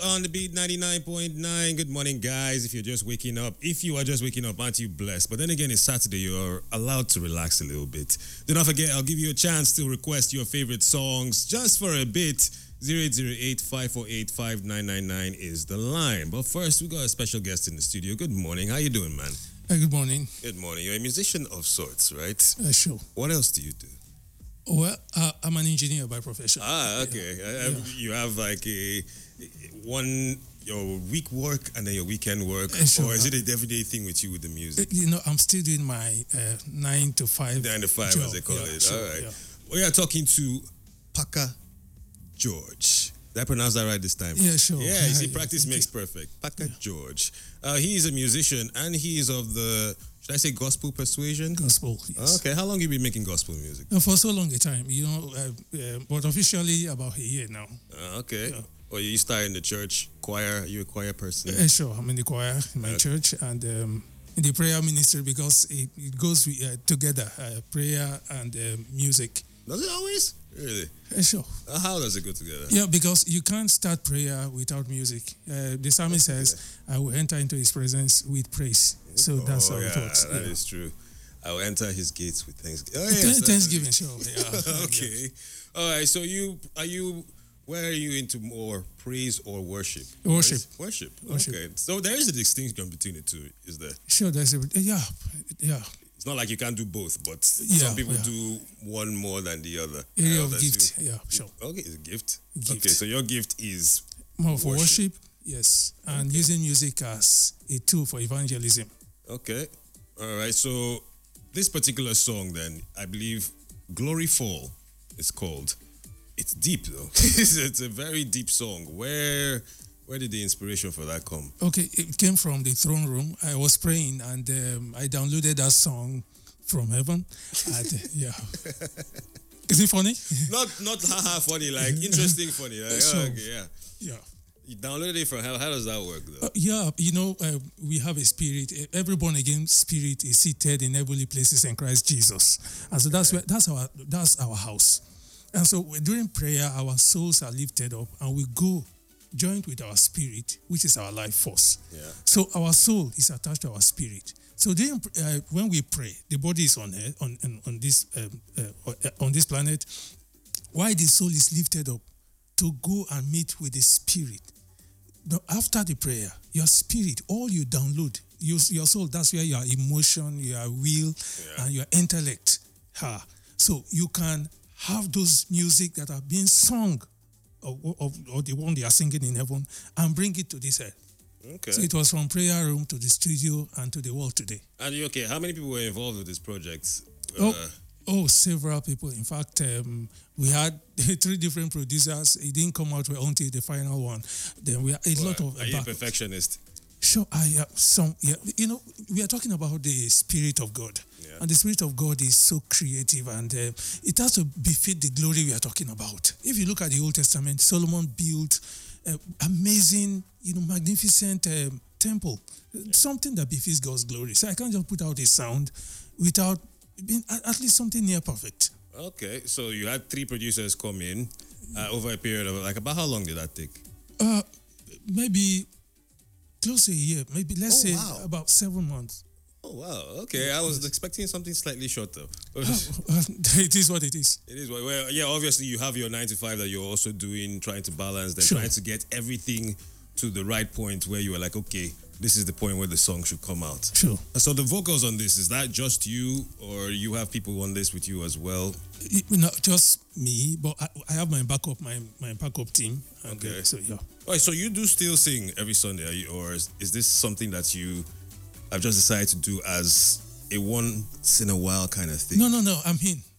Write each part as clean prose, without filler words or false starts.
on the beat 99.9. Good morning, guys. If you're just waking up, if you are just waking up, aren't you blessed? But then again, it's Saturday. You're allowed to relax a little bit. Do not forget, I'll give you a chance to request your favorite songs just for a bit. 0808-548-5999 is the line. But first, we got a special guest in the studio. Good morning. How you doing, man? Good morning. Good morning. You're a musician of sorts, right? Sure. What else do you do? Well, I'm an engineer by profession. Okay. You have like your week work and then your weekend work, Sure. or is it a everyday thing with you with the music? I'm still doing my 9 to 5 9 to 5, job. as they call it. Sure, All right. yeah. We are talking to Paka George. Did I pronounce that right this time? Yeah, sure. Yeah, you see, practice makes perfect. Paka George. He is a musician and he is of the, should I say, gospel persuasion? Gospel, yes. Okay, how long have you been making gospel music? For so long a time, but officially about a year now. Okay. Yeah. Well, you started in the church choir. Are you a choir person? Sure, I'm in the choir in my church and in the prayer ministry because it goes together, prayer and music. Does it always? Really? Sure. How does it go together? Yeah, because you can't start prayer without music. The psalmist says, I will enter into his presence with praise. So that's how it works. That is true. I will enter his gates with thanksgiving. Thanksgiving, sure. Yeah. Okay. All right. So where are you into more, praise or worship? Worship. Worship. Okay. So there is a distinction between the two, is there? Sure, there's yeah. It's not like you can't do both, but some people do one more than the other. Area of gift, sure. Okay, it's a gift. Gift. Okay, so your gift is more for worship, yes, and using music as a tool for evangelism. Okay, all right. So this particular song, then, I believe, "Glory Fall" is called. It's deep though. It's a very deep song. Where did the inspiration for that come? Okay, it came from the throne room. I was praying and I downloaded that song from heaven. And, Is it funny? Not haha funny, like interesting funny. Like, Sure. Okay, Yeah. You downloaded it from hell. How does that work though? We have a spirit. Every born again spirit is seated in heavenly places in Christ Jesus, and so that's our house. And so during prayer, our souls are lifted up, and we go joined with our spirit, which is our life force. Yeah. So our soul is attached to our spirit. So when we pray, the body is on this planet. Why the soul is lifted up to go and meet with the spirit. Now, after the prayer, your spirit, all you download, your soul, that's where your emotion, your will, and your intellect are. So you can have those music that are being sung or the one they are singing in heaven and bring it to this earth. Okay. So it was from prayer room to the studio and to the world today. And okay, how many people were involved with this project? Several people. In fact, we had 3 different producers. It didn't come out until the final one. Then we had a lot of. Are you a perfectionist? Sure, I have some. Yeah, we are talking about the Spirit of God, and the Spirit of God is so creative, and it has to befit the glory we are talking about. If you look at the Old Testament, Solomon built amazing, magnificent temple, something that befits God's glory. So I can't just put out a sound without being at least something near perfect. Okay, so you had 3 producers come in over a period of about how long did that take? Maybe close to a year. Maybe let's say about 7 months. Oh wow! Okay, I was expecting something slightly shorter. It is what it is. It is. Well, yeah. Obviously, you have your 9 to 5 that you're also doing, trying to balance, then Sure. trying to get everything to the right point where you are like, okay, this is the point where the song should come out. Sure. So the vocals on this, is that just you, or you have people on this with you as well? Not just me, but I have my backup team. And, Okay. So yeah. All right. So you do still sing every Sunday, or is this something that you have just decided to do as a once in a while kind of thing? No. I'm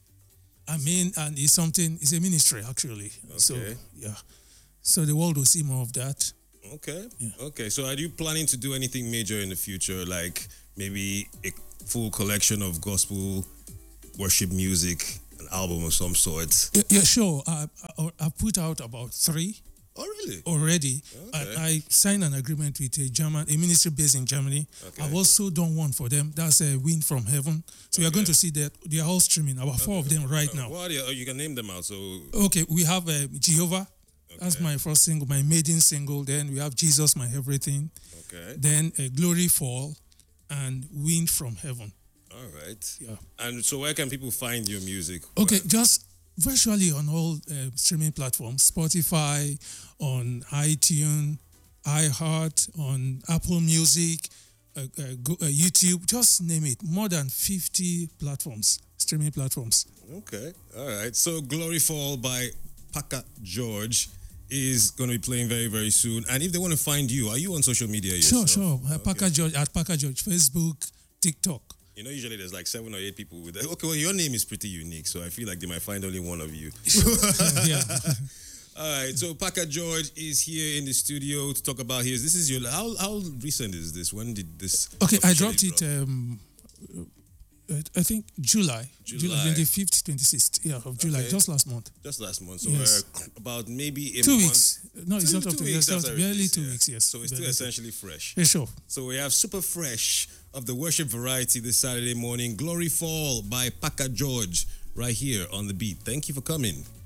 in, and it's a ministry actually. Okay. So yeah. So the world will see more of that. Okay. Yeah. Okay. So are you planning to do anything major in the future, like maybe a full collection of gospel worship music, an album of some sort? Yeah, sure. I put out about 3 Oh, really? already. Okay. I signed an agreement with a ministry based in Germany. Okay. I've also done one for them. That's a Wind from Heaven. So you're going to see that they are all streaming. About 4 of them right now. Well, you can name them out. So Okay, we have Jehovah. That's my first single, my maiden single. Then we have Jesus, My Everything. Okay. Then Glory Fall and Wind from Heaven. All right. Yeah. And so where can people find your music? Okay, just virtually on all streaming platforms, Spotify, on iTunes, iHeart, on Apple Music, YouTube, just name it. More than 50 platforms, streaming platforms. Okay. All right. So Glory Fall by Paka George is going to be playing very, very soon. And if they want to find you, are you on social media yourself? Sure. Paka George, at Paka George, Facebook, TikTok. You know, usually there's like 7 or 8 people with that. Okay, well, your name is pretty unique, so I feel like they might find only one of you. Yeah. All right, so Paka George is here in the studio to talk about his. This is your. How recent is this? When did this? Okay, I dropped it. I think July 25th, 26th, of July, just last month. Just last month. So yes. About maybe a 2 month. weeks. No, it's not up to weeks. It's barely 2 weeks. Yes. So it's still essentially fresh. Yeah, sure. So we have super fresh of the worship variety this Saturday morning. Glory Fall by Paka George right here on the beat. Thank you for coming.